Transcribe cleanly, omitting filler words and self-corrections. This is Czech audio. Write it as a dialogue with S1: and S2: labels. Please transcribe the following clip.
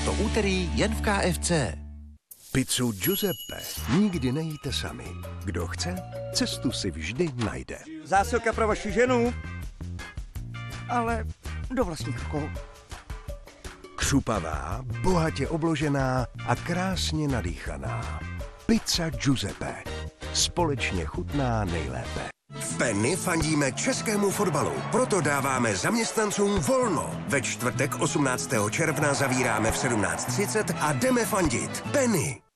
S1: Toto úterý jen v KFC.
S2: Pizzu Giuseppe nikdy nejíte sami. Kdo chce, cestu si vždy najde.
S3: Zásilka pro vaši ženu, ale do vlastních rukou.
S2: Křupavá, bohatě obložená a krásně nadýchaná. Pizza Giuseppe. Společně chutná nejlépe.
S4: V Penny fandíme českému fotbalu, proto dáváme zaměstnancům volno. Ve čtvrtek 18. června zavíráme v 17:30 a jdeme fandit. Penny.